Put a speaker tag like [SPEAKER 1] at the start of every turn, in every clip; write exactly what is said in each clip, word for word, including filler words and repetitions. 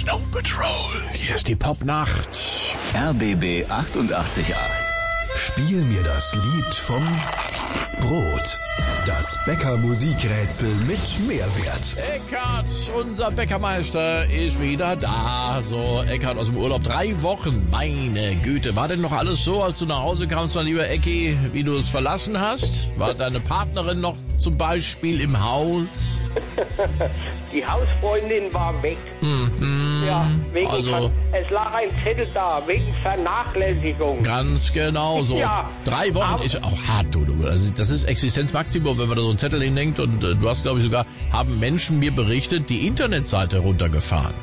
[SPEAKER 1] Snow Patrol. Hier ist die Popnacht.
[SPEAKER 2] R B B achtundachtzig Komma acht.
[SPEAKER 1] Spiel mir das Lied vom Brot. Das Bäcker-Musikrätsel mit Mehrwert.
[SPEAKER 3] Eckart, unser Bäckermeister, ist wieder da. So, Eckart aus dem Urlaub. Drei Wochen, meine Güte. War denn noch alles so, als du nach Hause kamst, mein lieber Ecki, wie du es verlassen hast? War deine Partnerin noch zum Beispiel im Haus?
[SPEAKER 4] Die Hausfreundin war weg.
[SPEAKER 3] Mhm.
[SPEAKER 4] Ja, wegen
[SPEAKER 3] Also-
[SPEAKER 4] Ver- es lag ein Zettel da, wegen Vernachlässigung.
[SPEAKER 3] Ganz genau so.
[SPEAKER 4] Ja.
[SPEAKER 3] Drei Wochen
[SPEAKER 4] Aber-
[SPEAKER 3] ist auch hart, du. du. Das ist, das ist Existenzmaximum, wenn man da so einen Zettel hinhängt. Und äh, du hast, glaube ich, sogar, haben Menschen mir berichtet, die Internetseite runtergefahren.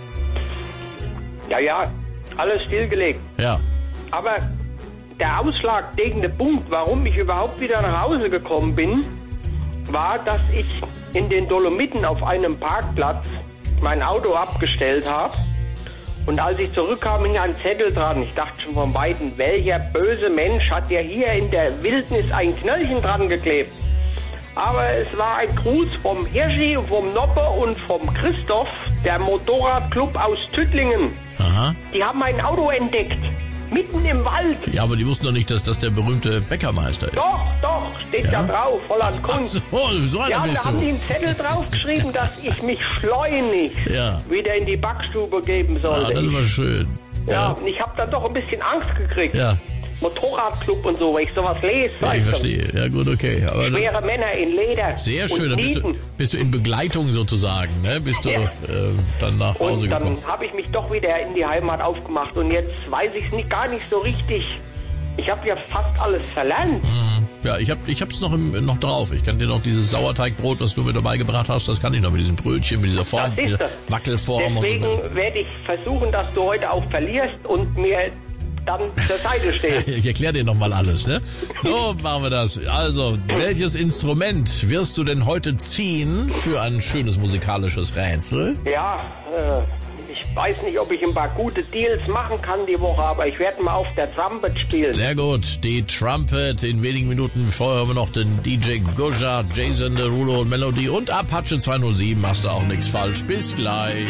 [SPEAKER 4] Ja, ja, alles stillgelegt.
[SPEAKER 3] Ja.
[SPEAKER 4] Aber der ausschlaggebende Punkt, warum ich überhaupt wieder nach Hause gekommen bin, war, dass ich in den Dolomiten auf einem Parkplatz mein Auto abgestellt habe. Und als ich zurückkam, hing ein Zettel dran. Ich dachte schon von Weitem, welcher böse Mensch hat ja hier in der Wildnis ein Knöllchen dran geklebt. Aber es war ein Gruß vom Hirschi, vom Noppe und vom Christoph, der Motorradclub aus Tüttlingen.
[SPEAKER 3] Aha.
[SPEAKER 4] Die haben mein Auto entdeckt, mitten im Wald.
[SPEAKER 3] Ja, aber die wussten doch nicht, dass das der berühmte Bäckermeister ist.
[SPEAKER 4] Doch, doch, steht
[SPEAKER 3] Ja?
[SPEAKER 4] ja, drauf, Holland
[SPEAKER 3] Ach
[SPEAKER 4] Kunst.
[SPEAKER 3] so, so einer
[SPEAKER 4] Ja,
[SPEAKER 3] bist
[SPEAKER 4] da haben die
[SPEAKER 3] du.
[SPEAKER 4] einen Zettel draufgeschrieben, dass ich mich schleunigst
[SPEAKER 3] Ja.
[SPEAKER 4] wieder in die Backstube geben
[SPEAKER 3] Ah,
[SPEAKER 4] sollte.
[SPEAKER 3] das war schön.
[SPEAKER 4] ja, und ich habe dann doch ein bisschen Angst gekriegt.
[SPEAKER 3] Ja,
[SPEAKER 4] Motorradclub und so, weil ich sowas lese.
[SPEAKER 3] ja, ich
[SPEAKER 4] weißt du.
[SPEAKER 3] verstehe. Ja, gut, okay. Aber
[SPEAKER 4] Schwere Männer in Leder.
[SPEAKER 3] sehr schön. Da
[SPEAKER 4] Und
[SPEAKER 3] bist du,
[SPEAKER 4] Nieten.
[SPEAKER 3] bist du in Begleitung sozusagen, ne? Bist du
[SPEAKER 4] Ja.
[SPEAKER 3] äh, dann nach Hause
[SPEAKER 4] Und
[SPEAKER 3] gekommen.
[SPEAKER 4] dann habe ich mich doch wieder in die Heimat aufgemacht. Und jetzt weiß ich es nicht, gar nicht so richtig. Ich habe ja fast alles verlernt.
[SPEAKER 3] Ja, ich hab, ich hab's noch im, noch drauf. Ich kann dir noch dieses Sauerteigbrot, was du mir dabei gebracht hast, das kann ich noch mit diesem Brötchen, mit dieser Form,
[SPEAKER 4] Das ist
[SPEAKER 3] dieser
[SPEAKER 4] das.
[SPEAKER 3] Wackelform
[SPEAKER 4] Deswegen
[SPEAKER 3] und so.
[SPEAKER 4] werde ich versuchen, dass du heute auch verlierst und mir dann zur Seite stehst.
[SPEAKER 3] Ich erkläre dir nochmal alles, ne? So machen wir das. Also, welches Instrument wirst du denn heute ziehen für ein schönes musikalisches Rätsel?
[SPEAKER 4] Ja, äh, ich weiß nicht, ob ich ein paar gute Deals machen kann die Woche, aber ich werde mal auf der Trumpet spielen.
[SPEAKER 3] Sehr gut, die Trumpet. In wenigen Minuten vorher haben wir noch den D J Gusha, Jason Derulo und Melody und Apache zweihundertsieben. Machst du auch nichts falsch. Bis gleich.